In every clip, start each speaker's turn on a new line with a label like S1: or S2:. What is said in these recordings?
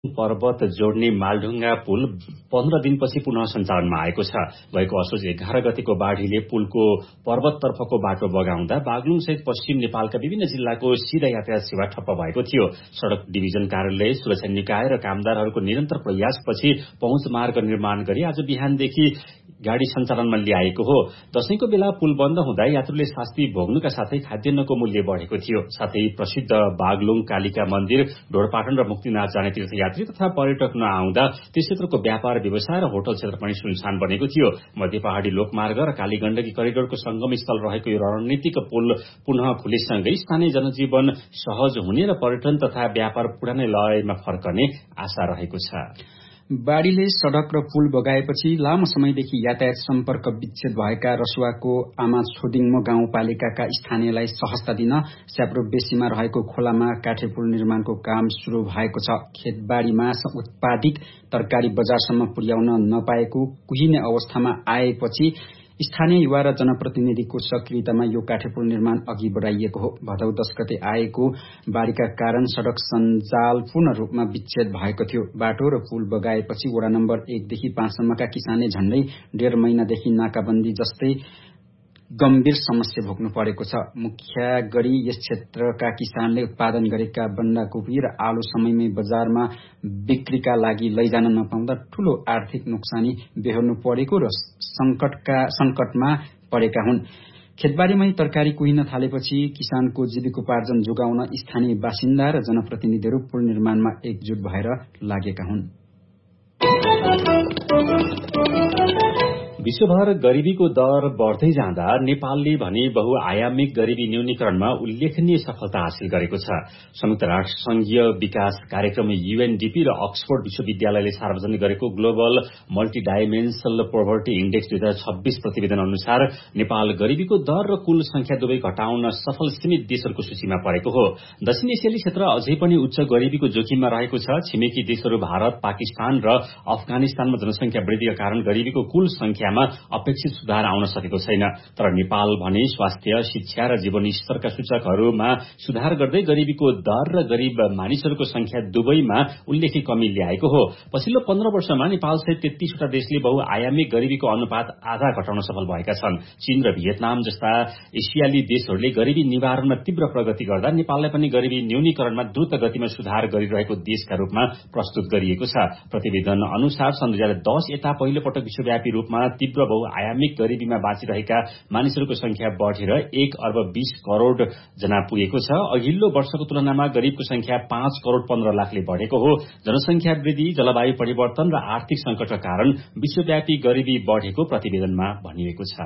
S1: पर्वत जोड्ने मालढुङ्गा पुल 15 दिनपछि पुनः सञ्चालनमा आएको छ। गएको असोज 11 गतिको बाढ़ीले पुलको पर्वततर्फको बाटो बगाउँदा बागलुङ सहित पश्चिम नेपालका विभिन्न जिल्लाको सीधा यातायात सेवा ठप्प भएको थियो। सड़क डिभिजन कार्यालय, सुरक्षा निकाय र कामदारहरूको निरन्तर प्रयासपछि पहुँच मार्ग निर्माण गरी आज बिहानदेखि गाड़ी सञ्चालनमा ल्याएको हो। दशैंको बेला पुल बन्द हुँदा यात्रुले शास्ति भोग्नुका साथै खाद्यान्नको मूल्य बढ़ेको थियो। साथै प्रसिद्ध बागलुङ कालिका मन्दिर, ढोरपाटन र मुक्तिनाथ जाने तीर्थयात्री तथा पर्यटक नआउँदा त्यस क्षेत्रको व्यापार व्यवसाय र होटल क्षेत्र पनि सुनसान बनेको थियो। मध्य पहाड़ी लोकमार्ग र कालीगण्डकी करिडोरको संगम स्थल रहेको यो रणनीतिक पुल पुनः खुलेसँगै स्थानीय जनजीवन सहज हुने र पर्यटन तथा व्यापार पुरानै लयमा फर्कने आशा रहेको छ।
S2: बाढ़ीले सड़क र पुल बगाएपछि लामो समयदेखि यातायात सम्पर्क विच्छेद भएका रसुवाको आमाछोदिङमो गाउँपालिकाका स्थानीयलाई सहजता दिन स्याप्रो बेसीमा रहेको खोलामा काठे पुल निर्माणको काम शुरू भएको छ। खेतबाड़ीमा उत्पादित तरकारी बजारसम्म पुर्याउन नपाएको कुहिने अवस्थामा आएपछि स्थानीय युवा र जनप्रतिनिधिको सक्रियतामा यो काठे पुल निर्माण अघि बढ़ाइएको हो। भदौ 10 गते आएको बाढ़ीका कारण सड़क सञ्जाल पूर्ण रूपमा विच्छेद भएको थियो। बाटो र पुल बगाएपछि वडा नम्बर 1 देखि 5 सम्मका किसानले झण्डै 1.5 महिनादेखि नाकाबन्दी जस्तै गम्भीर समस्या भोग्नु परेको छ। मुख्य गरी यस क्षेत्रका किसानले उत्पादन गरेका बन्दाकोपी र आलु समयमै बजारमा बिक्रीका लागि लैजान नपाउँदा ठूलो आर्थिक नोक्सानी बेहोर्नु परेको र संकटमा परेका हुन्। खेतबारीमै तरकारी कुहिन थालेपछि किसानको जीविकोपार्जन जोगाउन स्थानीय बासिन्दा र जनप्रतिनिधिहरू पुल निर्माणमा एकजुट भएर लागेका हुन्।
S1: विश्वभर गरीबीको दर बढ़दै जाँदा नेपालले भने बहुआयामिक गरीबी न्यूनीकरणमा उल्लेखनीय सफलता हासिल गरेको छ। संयुक्त राष्ट्र संघीय विकास कार्यक्रम UNDP र अक्सफोर्ड विश्वविद्यालयले सार्वजनिक गरेको ग्लोबल मल्टिडाइमेन्शनल पोभर्टी इन्डेक्स 2026 प्रतिवेदन अनुसार नेपाल गरीबीको दर र कुल संख्या दुवै घटाउन सफल सीमित देशहरूको सूचीमा परेको हो। दक्षिण एसियाली क्षेत्र अझै पनि उच्च गरीबीको जोखिममा रहेको छ। छिमेकी देशहरू भारत, पाकिस्तान र अफगानिस्तानमा जनसंख्या वृद्धिका कारण गरीबीको कुल संख्या अपेक्षित सुधार आउन सकेको छैन। तर नेपाल भने स्वास्थ्य, शिक्षा र जीवन स्तरका सूचकहरूमा सुधार गर्दै गरीबीको दर र गरीब मानिसहरूको संख्या दुवैमा उल्लेख्य कमी ल्याएको हो। पछिल्लो 15 वर्षमा नेपाल सहित 33 वटा देशले बहुआयामिक गरीबीको अनुपात आधा घटाउन सफल भएका छन्। चीन र भियतनाम जस्ता एसियाली देशहरूले गरीबी निवारणमा तीव्र प्रगति गर्दा नेपाललाई पनि गरीबी न्यूनीकरणमा द्रुत गतिमा सुधार गरिरहेको देशका रूपमा प्रस्तुत गरिएको छ। प्रतिवेदन अनुसार सन् 2010 यता पहिलो पटक विश्वव्यापी रूपमा तीव्र बहुआयामिक गरीबीमा बाँचिरहेका मानिसहरूको संख्या बढ़ेर 1 अर्ब 20 करोड़ जना पुगेको छ। अघिल्लो वर्षको तुलनामा गरीबको संख्या 5 करोड़ 15 लाखले बढ़ेको हो। जनसंख्या वृद्धि, जलवायु परिवर्तन र आर्थिक संकटका कारण विश्वव्यापी गरीबी बढ़ेको प्रतिवेदनमा भनिएको छ।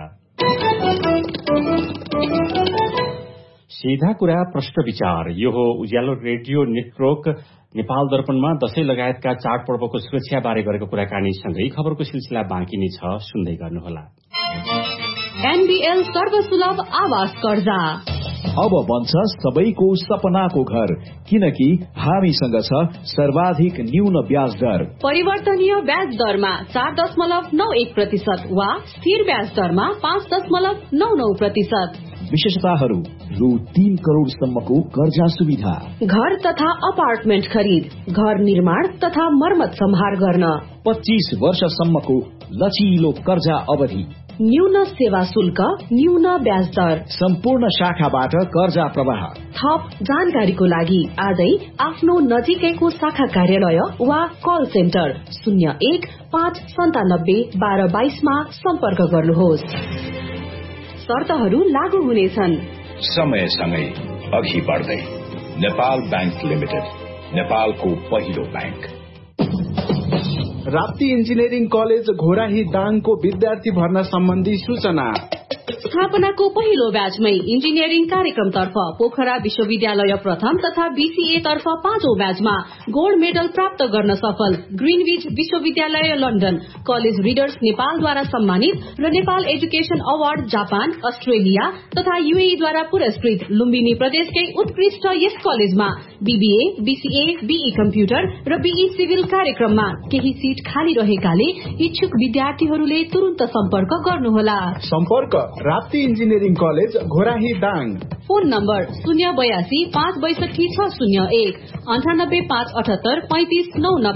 S1: सीधा कुरा प्रश्न विचार, यो हो उज्यालो रेडियो नेटवर्क नेपाल दर्पणमा दशैं लगायतका चाडपर्वको सुरक्षा बारे गरेको कुराकानीसँगै खबरको सिलसिला बाँकी नै छ, सुन्दै गर्नुहोला।
S3: NBL सर्वसुलभ आवास कर्जा
S4: अब बन्छ सबैको सपनाको घर, किनकि हामीसँग छ सर्वाधिक न्यून ब्याज दर।
S3: परिवर्तनीय ब्याज दरमा 4.91% वा स्थिर ब्याज दरमा 5.99%।
S4: विशेषताहरू: रु 3 करोड़ सम्मको कर्जा सुविधा,
S3: घर तथा अपार्टमेन्ट खरिद, घर निर्माण तथा मर्मत सम्हार गर्न,
S4: 25 वर्षसम्मको लचिलो कर्जा अवधि,
S3: न्यून सेवा शुल्क, न्यून ब्याज दर,
S4: सम्पूर्ण शाखाबाट कर्जा प्रवाह।
S3: थप जानकारीको लागि आजै आफ्नो नजिकैको शाखा कार्यालय वा कल सेन्टर 01-597-1222 मा सम्पर्क गर्नुहोस्। शर्तहरू लागू हुनेछन्।
S5: समयसँगै अघि बढ्दै नेपाल बैंक लिमिटेड, नेपालको पहिलो bank.
S6: Rapti engineering college Ghorahi दाङको विद्यार्थी भर्ना सम्बन्धी सूचना।
S3: स्थापनाको पहिलो ब्याचमै इन्जिनियरिङ कार्यक्रमतर्फ पोखरा विश्वविद्यालय प्रथम तथा BCA तर्फ 5औं ब्याचमा गोल्ड मेडल प्राप्त गर्न सफल ग्रीनविच विश्वविद्यालय लन्डन, कलेज रिडर्स नेपालद्वारा सम्मानित र Nepal education award Japan, Australia तथा UAE द्वारा पुरस्कृत लुम्बिनी प्रदेशकै उत्कृष्ट यस कलेजमा बीबीए, बीसीए, बीई कम्प्युटर र बीई सिभिल कार्यक्रममा केही सीट खाली रहेकाले इच्छुक विद्यार्थीहरूले तुरुन्त सम्पर्क गर्नुहोला।
S6: सम्पर्क Rapti engineering college Ghorahi Dang.
S3: Phone number 082 562 601 98 578 35 990।